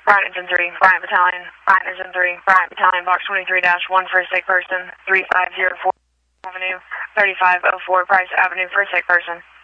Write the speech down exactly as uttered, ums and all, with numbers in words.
Bryant in three, Bryant Battalion, Bryant in three, Bryant Battalion, box twenty-three dash one, first sick person, three five zero four Avenue, thirty-five oh four Price Avenue, first sick person.